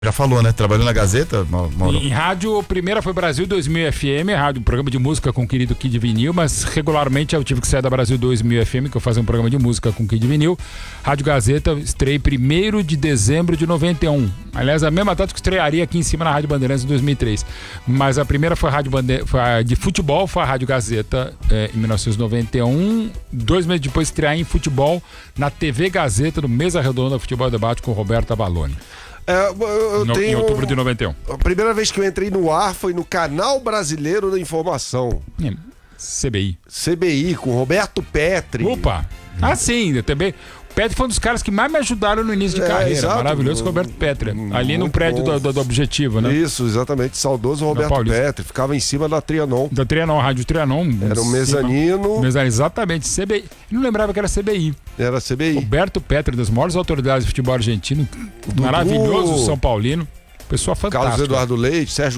Já falou, né? Trabalhou na Gazeta, Mauro? Em rádio, a primeira foi Brasil 2000 FM, rádio, programa de música com o querido Kid Vinil, mas regularmente eu tive que sair da Brasil 2000 FM, que eu fazia um programa de música com o Kid Vinil. Rádio Gazeta, estreiei 1º de dezembro de 91. Aliás, a mesma data que estrearia aqui em cima na Rádio Bandeirantes em 2003. Mas a primeira foi foi a de futebol, foi a Rádio Gazeta em 1991. 2 meses depois estrear em futebol na TV Gazeta, no Mesa Redonda Futebol e Debate com Roberto Avalone. Em outubro de 91. A primeira vez que eu entrei no ar foi no Canal Brasileiro da Informação. CBI, com Roberto Petri. Opa! Sim, também. O Petri foi um dos caras que mais me ajudaram no início de carreira. Exato. Maravilhoso, Roberto Petri. Ali no prédio do Objetivo, né? Isso, exatamente. Saudoso Roberto Petri. Ficava em cima da Trianon. Da Trianon, Rádio Trianon. Era um mezanino. Exatamente. CBI. Eu não lembrava que era CBI. Era CBI. Roberto Petri, das maiores autoridades de futebol argentino. Maravilhoso São Paulino. Pessoa fantástica. Carlos Eduardo Leite, Sérgio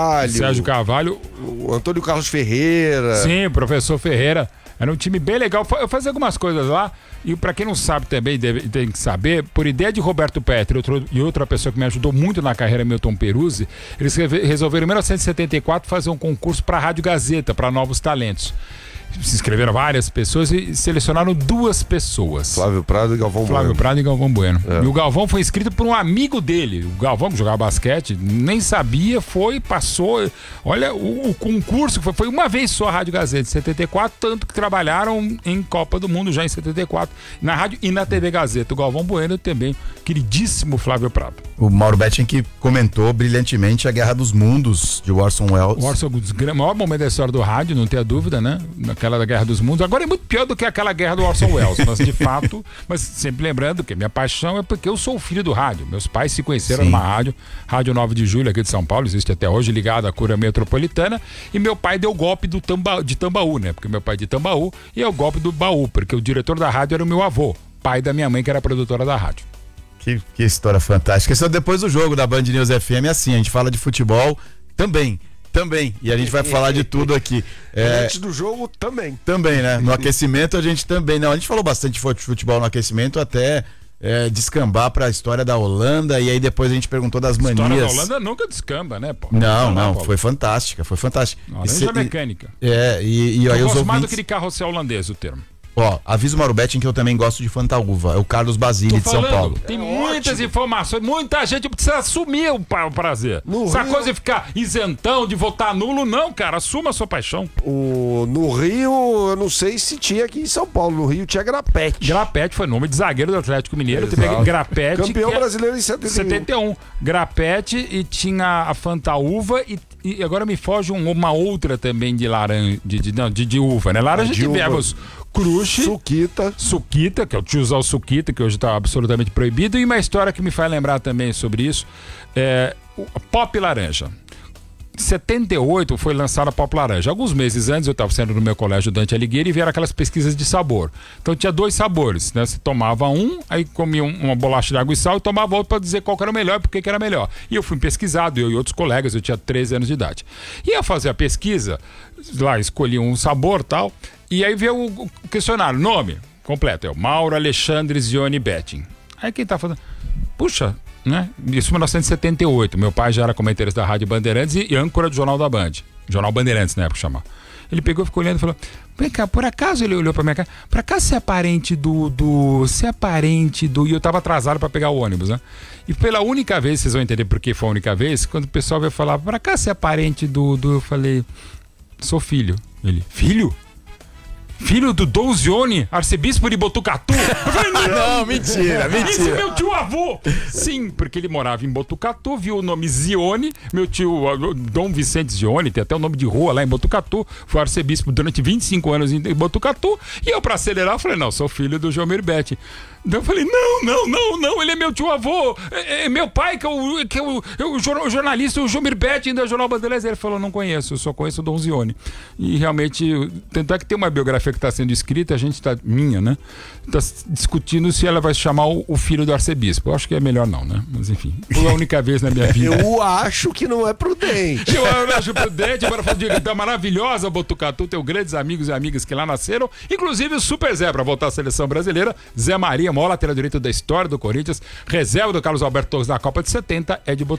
Carvalho. O Antônio Carlos Ferreira. Sim, o professor Ferreira. Era um time bem legal. Eu fazia algumas coisas lá. E pra quem não sabe também, tem que saber, por ideia de Roberto Petri e outra pessoa que me ajudou muito na carreira, Milton Peruzzi, eles resolveram em 1974 fazer um concurso pra Rádio Gazeta, pra novos talentos. Se inscreveram várias pessoas e selecionaram 2 pessoas. Flávio Prado e Galvão Bueno. E o Galvão foi inscrito por um amigo dele. O Galvão, que jogava basquete, nem sabia, passou. Olha, o concurso foi uma vez só a Rádio Gazeta, em 74, tanto que trabalharam em Copa do Mundo já em 74, na rádio e na TV Gazeta. O Galvão Bueno também, queridíssimo Flávio Prado. O Mauro Betting que comentou brilhantemente a Guerra dos Mundos de Orson Welles. O maior momento da história do rádio, não tenha dúvida, né? Aquela da Guerra dos Mundos. Agora é muito pior do que aquela guerra do Orson Welles, mas de fato, mas sempre lembrando que minha paixão é porque eu sou o filho do rádio. Meus pais se conheceram numa rádio 9 de Julho aqui de São Paulo, existe até hoje, ligada à cura metropolitana, e meu pai deu o golpe de Tambaú, né? Porque meu pai é de Tambaú, e é o golpe do baú, porque o diretor da rádio era o meu avô, pai da minha mãe, que era produtora da rádio. Que história fantástica. Isso é depois do jogo da Band News FM, assim, a gente fala de futebol também, e a gente vai falar de tudo aqui. Antes do jogo também, né? No aquecimento a gente também, não, a gente falou bastante de futebol no aquecimento, até descambar pra história da Holanda, e aí depois a gente perguntou das manias. A história da Holanda nunca descamba, né, pô? Não, foi fantástica. Laranja mecânica. E aí eu os gosto ouvintes... mais do que de carrossel holandês, o termo. Avisa o Mauro Betting que eu também gosto de Fantaúva. É o Carlos Basile de São Paulo. Tem muitas informações, muita gente precisa assumir o prazer. Essa coisa de ficar isentão, de votar nulo, não, cara, assuma a sua paixão. No Rio, eu não sei se tinha aqui em São Paulo. No Rio tinha Grapete. Grapete foi nome de zagueiro do Atlético Mineiro. Teve Grapete. Campeão brasileiro em 71. Grapete, e tinha a Fantaúva e agora me foge uma outra também de laranja, de uva, né? Laranja tivemos Crush, Suquita, que é o tiozão Suquita, que hoje está absolutamente proibido, e uma história que me faz lembrar também sobre isso, Pop Laranja. Em 78 foi lançada a Pop Laranja. Alguns meses antes eu estava sendo no meu colégio Dante Alighieri e vieram aquelas pesquisas de sabor. Então tinha 2 sabores, né? Você tomava aí comia uma bolacha de água e sal e tomava outro para dizer qual que era o melhor e por que era melhor. E eu fui pesquisado, eu e outros colegas, eu tinha 13 anos de idade. E ao fazer a pesquisa, lá escolhi um sabor e tal, e aí veio o questionário, nome completo, é o Mauro Alexandre Zioni Betting. Aí quem tá falando, puxa, né? Isso em 1978, meu pai já era comentarista da Rádio Bandeirantes e âncora do Jornal da Band, Jornal Bandeirantes na época chamava. Ele pegou, ficou olhando e falou, vem cá, por acaso, ele olhou pra minha cara, por acaso você é parente e eu tava atrasado pra pegar o ônibus, né? E pela única vez, vocês vão entender por que foi a única vez, quando o pessoal veio falar, por acaso você é parente eu falei, sou filho. Ele, filho? Filho do Dom Zioni, arcebispo de Botucatu? Eu falei, não, mentira. Esse é meu tio avô. Sim, porque ele morava em Botucatu, viu o nome Zioni, meu tio Dom Vicente Zioni, tem até o nome de rua lá em Botucatu, foi arcebispo durante 25 anos em Botucatu, e eu, pra acelerar, falei, não, sou filho do Jomir Betting. Então eu falei, não, ele é meu tio avô, é meu pai que é o jornalista, o Jomir Betting da Jornal Bandeirantes. Ele falou, não conheço, eu só conheço o Dom Zioni. E realmente, tanto é que tem uma biografia que está sendo escrita, a gente está, né? Está discutindo se ela vai chamar o filho do arcebispo. Eu acho que é melhor não, né? Mas enfim, foi a única vez na minha vida. Eu acho que não é prudente. Eu acho prudente, agora falando da maravilhosa Botucatu, tenho grandes amigos e amigas que lá nasceram, inclusive o Super Zé, para voltar à seleção brasileira, Zé Maria, Maria, maior lateral direito da história do Corinthians, reserva do Carlos Alberto Torres na Copa de 70, é de